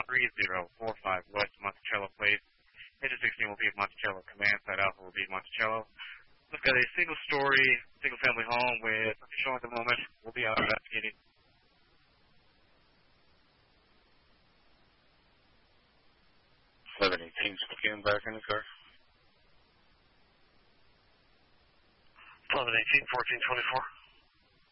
3045 West Monticello Place. Engine 16 will be at Monticello. Command side Alpha will be at Monticello. We've got a single-story, single-family home with a show at the moment. We'll be out investigating. 1118, Spokane back in the car. 1118, 1424.